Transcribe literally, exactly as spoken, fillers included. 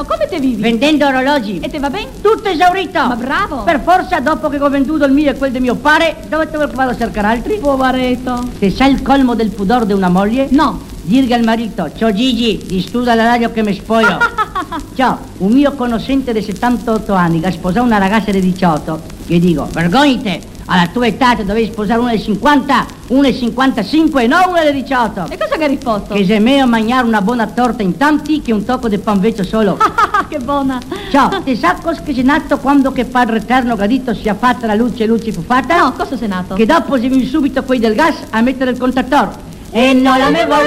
Senato, come te vivi? Vendendo orologi. E te va bene? Tutto esaurito. Ma bravo. Per forza, dopo che ho venduto il mio e quel di mio pare, dove te vado a cercare altri? Povaretto. Te sai il colmo del pudor di una moglie? No. Dirga al marito: ciao Gigi, disturba la radio che mi spoglio. Ciao, un mio conoscente di settantotto anni che ha sposato una ragazza di diciotto. Gli dico: vergognate, alla tua età te dovevi sposare una di cinquanta, una di cinquantacinque e non una di diciotto. E cosa che hai risposto? Che se è meglio mangiare una buona torta in tanti che un tocco di pan vecchio solo. Che buona. Ciao, ti sa cosa che c'è nato quando che Padre Eterno gradito sia fatta la luce e luce fu fatta? No, cosa sei nato? Che dopo si viene subito quei del gas a mettere il contatore. E non la me voglio